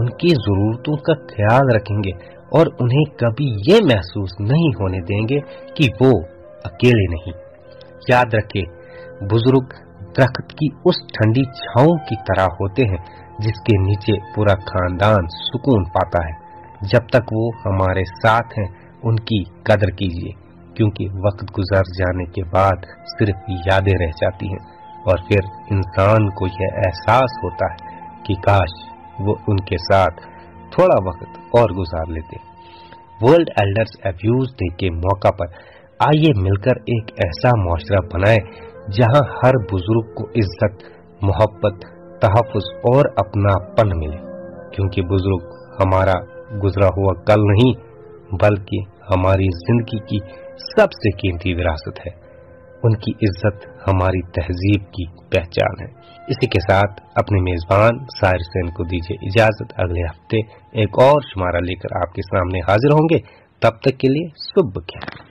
उनकी जरूरतों का ख्याल रखेंगे और उन्हें कभी ये महसूस नहीं होने देंगे कि वो अकेले नहीं। याद रखें, बुजुर्ग दरख्त की उस ठंडी छांव की तरह होते हैं जिसके नीचे पूरा खानदान सुकून पाता है। जब तक वो हमारे साथ हैं उनकी कदर कीजिए, क्योंकि वक्त गुजर जाने के बाद सिर्फ यादें रह जाती हैं और फिर इंसान को यह एहसास होता है कि काश वो उनके साथ थोड़ा वक्त और गुजार लेते। वर्ल्ड एल्डर्स अब्यूज डे के मौका पर आइए मिलकर एक ऐसा मुआशरा बनाएं जहां हर बुजुर्ग को इज्जत, मोहब्बत, तहफ्फुज और अपनापन मिले, क्योंकि बुजुर्ग हमारा गुजरा हुआ कल नहीं बल्कि हमारी जिंदगी की सबसे कीमती विरासत है। उनकी इज्जत हमारी तहजीब की पहचान है। इसी के साथ अपने मेजबान साहिर हुसैन को दीजिए इजाजत। अगले हफ्ते एक और शुमारा लेकर आपके सामने हाजिर होंगे। तब तक के लिए सुबह बखैर।